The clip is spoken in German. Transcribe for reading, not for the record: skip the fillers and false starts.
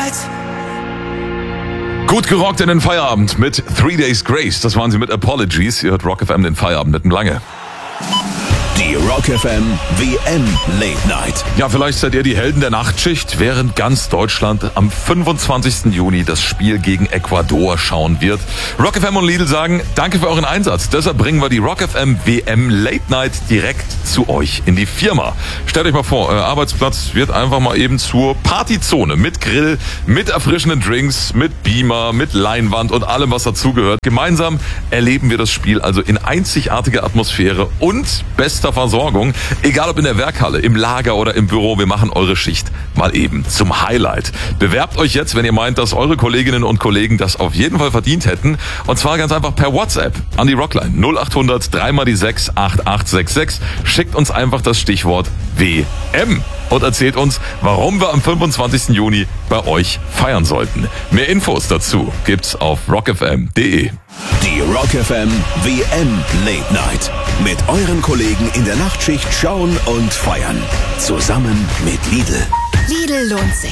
Gut gerockt in den Feierabend mit 3 Days Grace. Das waren sie mit Apologies. Ihr hört Rock FM den Feierabend mit dem Lange. Die Rock FM WM Late Night. Ja, vielleicht seid ihr die Helden der Nachtschicht, während ganz Deutschland am 25. Juni das Spiel gegen Ecuador schauen wird. Rock FM und Lidl sagen, danke für euren Einsatz. Deshalb bringen wir die Rock FM WM Late Night direkt zu euch in die Firma. Stellt euch mal vor, euer Arbeitsplatz wird einfach mal eben zur Partyzone mit Grill, mit erfrischenden Drinks, mit Beamer, mit Leinwand und allem, was dazugehört. Gemeinsam erleben wir das Spiel also in einzigartiger Atmosphäre und bester Versorgung. Egal ob in der Werkhalle, im Lager oder im Büro, wir machen eure Schicht mal eben zum Highlight. Bewerbt euch jetzt, wenn ihr meint, dass eure Kolleginnen und Kollegen das auf jeden Fall verdient hätten. Und zwar ganz einfach per WhatsApp an die Rockline 0800 3x6 8866. Schickt uns einfach das Stichwort WM und erzählt uns, warum wir am 25. Juni bei euch feiern sollten. Mehr Infos dazu gibt's auf rockfm.de. Die Rock FM WM Late Night. Mit euren Kollegen in der Nachtschicht schauen und feiern. Zusammen mit Lidl. Lidl lohnt sich.